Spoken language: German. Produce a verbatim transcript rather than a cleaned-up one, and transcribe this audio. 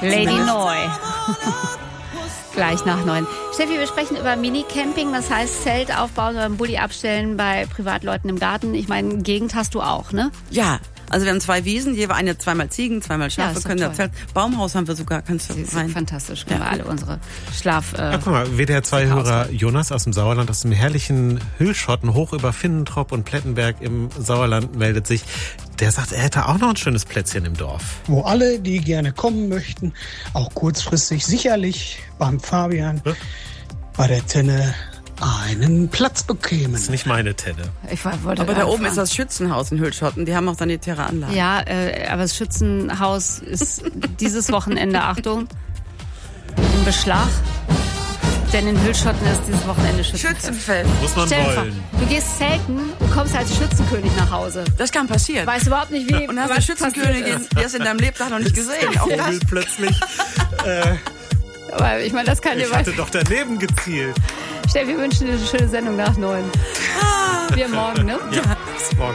Lady Neu. Gleich nach neun. Steffi, wir sprechen über Mini-Camping, das heißt Zelt aufbauen oder einen Bulli abstellen bei Privatleuten im Garten. Ich meine, Gegend hast du auch, ne? Ja. Also wir haben zwei Wiesen, jeweils eine, zweimal Ziegen, zweimal Schafe, Ja, können da Zelt. Baumhaus haben wir sogar, kannst du Das ist rein. fantastisch, können Ja. wir alle unsere Schlaf... Äh, Ja, guck mal, W D R zwei Hörer Jonas aus dem Sauerland, aus dem herrlichen Hüllschotten, hoch über Finnentrop und Plettenberg im Sauerland meldet sich. Der sagt, er hätte auch noch ein schönes Plätzchen im Dorf. Wo alle, die gerne kommen möchten, auch kurzfristig sicherlich beim Fabian, Ja. bei der Tenne einen Platz bekämen. Das ist nicht meine Tenne. ich wollte Aber da gerade oben ist fragen. das Schützenhaus in Hüllschotten, die haben auch sanitäre Anlagen. Ja, äh, aber das Schützenhaus ist dieses Wochenende, Achtung, im Beschlag. Denn in Hüllschotten ist dieses Wochenende Schützenfest. Schützenfest. Muss man Stell dir vor, wollen. du gehst zelten und kommst als Schützenkönig nach Hause. Das kann passieren. Weißt überhaupt nicht, wie Und hast was eine Schützenkönigin, passiert ist. die hast du in deinem Lebtag noch nicht gesehen. Auch das. Vogel plötzlich. äh, Aber ich meine, das kann dir ich hatte doch daneben gezielt. Steffi, wir wünschen dir eine schöne Sendung nach neun. Wir morgen, ne? Ja, bis morgen.